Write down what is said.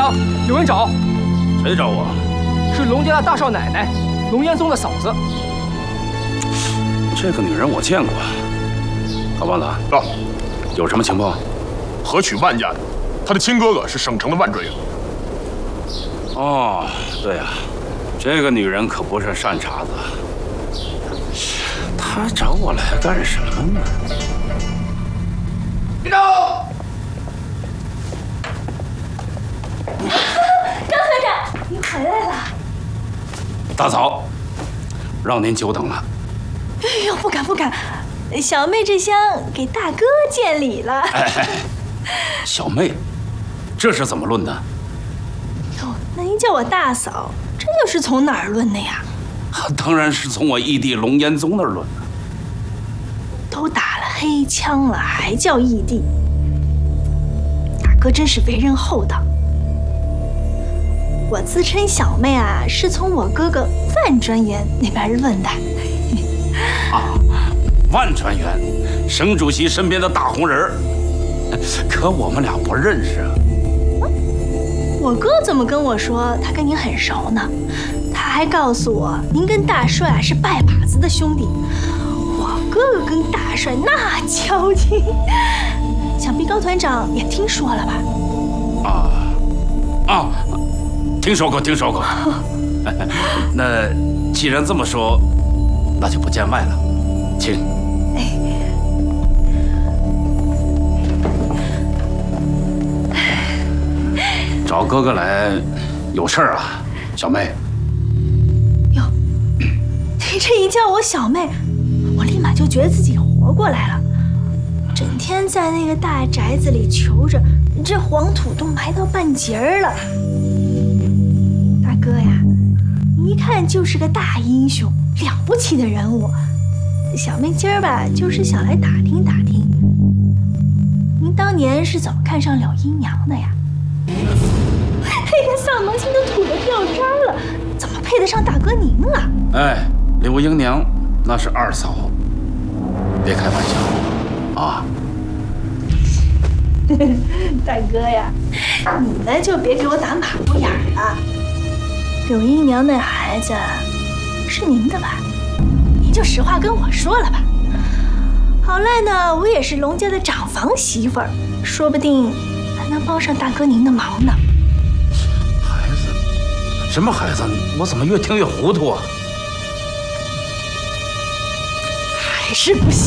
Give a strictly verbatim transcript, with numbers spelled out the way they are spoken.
长，有人找。 谁找我？ 是龙家的大少奶奶，龙岩宗的嫂子。 这个女人我见过。高棒子， 啊， 有什么情报？ 何曲万家的，他的亲哥哥是省城的万专员。 哦，对呀、啊，这个女人可不是善茬子。她找我来干什么呢？ 别动！ 张团长，您回来了。 大嫂，让您久等了。 哎呦，不敢不敢，小妹这厢给大哥见礼了。 哎，小妹，这是怎么论的？ 哟，那您叫我大嫂，这又是从哪儿论的呀？ 当然是从我义弟龙岩宗那儿论的。 都打了黑枪了，还叫义弟？大哥真是为人厚道。我自称小妹啊，是从我哥哥万专员那边问的。 啊，万专员，省主席身边的大红人儿，可我们俩不认识啊。 我哥怎么跟我说他跟您很熟呢？他还告诉我，您跟大帅啊是拜把子的兄弟。我哥哥跟大帅那交情，想必高团长也听说了吧？ 啊啊，听说过，听说过。那既然这么说，那就不见外了，请。找哥哥来，有事儿啊，小妹。 哟，你这一叫我小妹，我立马就觉得自己活过来了。整天在那个大宅子里求着，这黄土都埋到半截儿了。大哥呀，你一看就是个大英雄，了不起的人物。小妹今儿吧，就是想来打听打听，您当年是怎么看上柳姨娘的呀？哎呀，嗓门心都吐得掉渣了，怎么配得上大哥您啊？ 哎，柳英娘那是二嫂，别开玩笑啊！ 大哥呀，你呢就别给我打马虎眼儿了。柳姨娘那孩子是您的吧？您就实话跟我说了吧。好赖呢，我也是龙家的长房媳妇儿，说不定还能帮上大哥您的忙呢。 孩子？什么孩子？我怎么越听越糊涂啊？ 还是不行。